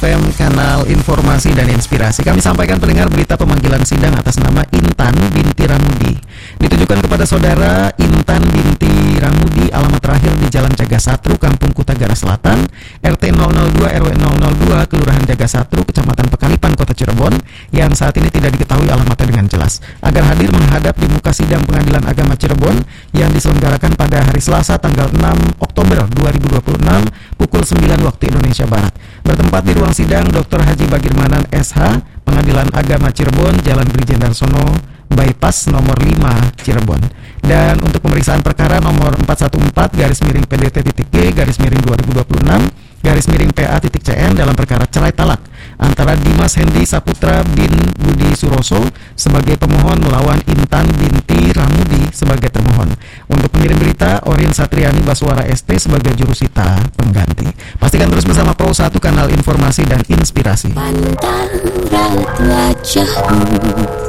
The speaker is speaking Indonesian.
FM, kanal informasi dan inspirasi. Kami sampaikan pendengar berita pemanggilan sidang atas nama Intan binti Ramudi. Ditujukan kepada saudara Intan binti Ramudi, alamat terakhir di Jalan Jagasatru, Kampung Kutagara Selatan, RT 002 RW 002, Kelurahan Jagasatru, Kecamatan Pekalipan, Kota Cirebon, yang saat ini tidak diketahui alamatnya dengan jelas. Agar hadir menghadap di muka sidang Pengadilan Agama Cirebon yang diselenggarakan pada hari Selasa tanggal 6 Oktober 2026 pukul 9 waktu Indonesia Barat. Bertempat di ruang sidang Dr. Haji Bagirmanan SH, Pengadilan Agama Cirebon, Jalan Brigjen Darsono, Bypass nomor 5 Cirebon. Dan untuk pemeriksaan perkara nomor 414-PDT-G-2026-PA-CN dalam perkara cerai talak antara Dimas Hendi Saputra bin Budi Suroso sebagai pemohon melawan Intan binti Ramudi sebagai termohon. Untuk pengirim berita, Orin Satriani Baswara ST sebagai jurusita pengganti. Pastikan terus bersama Pro 1, kanal informasi dan inspirasi. Pandang raut wajahmu